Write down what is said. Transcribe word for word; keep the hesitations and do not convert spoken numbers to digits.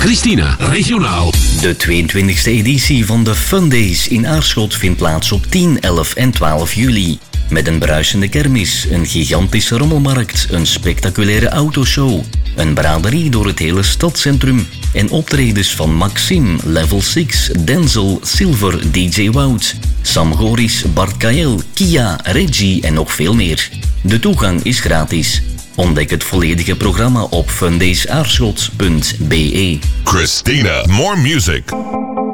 Christina, regionaal. De tweeëntwintigste editie van de Fun Days in Aarschot vindt plaats op tien, elf en twaalf juli. Met een bruisende kermis, een gigantische rommelmarkt, een spectaculaire autoshow, een braderie door het hele stadscentrum en optredens van Maxim, Level zes, Denzel, Silver, D J Wout, Sam Goris, Bart Kael, Kia, Reggie en nog veel meer. De toegang is gratis. Ontdek het volledige programma op fundays aarschot punt b e. Christina, more music.